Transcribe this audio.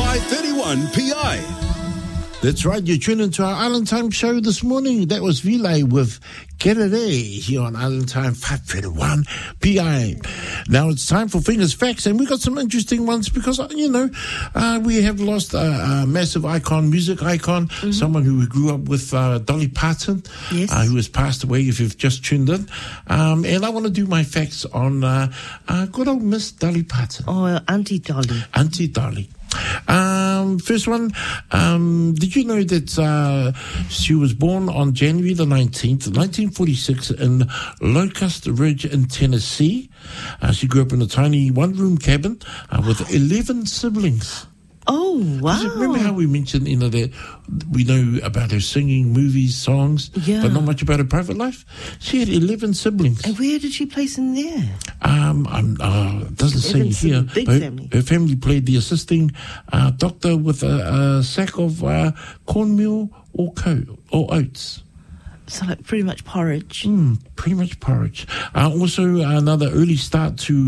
531 PI. That's right, you're tuned into our Island Time show this morning. That was Vile with Kerere here on Island Time 531 PI. Now it's time for Fingers Facts, and we got some interesting ones because, we have lost a massive icon, music icon, someone who we grew up with, Dolly Parton, yes. Who has passed away if you've just tuned in. And I want to do my facts on good old Miss Dolly Parton. Oh, Auntie Dolly. Auntie Dolly. First one, did you know that she was born on January the 19th, 1946 in Locust Ridge in Tennessee? She grew up in a tiny one-room cabin with 11 siblings. Oh, wow. Remember how we mentioned, that we know about her singing, movies, songs, but not much about her private life? She had 11 siblings. And where did she place in there? Doesn't say here. Big family. Her family played the assisting doctor with a sack of cornmeal or oats. So like pretty much porridge. Pretty much porridge. Also, another early start to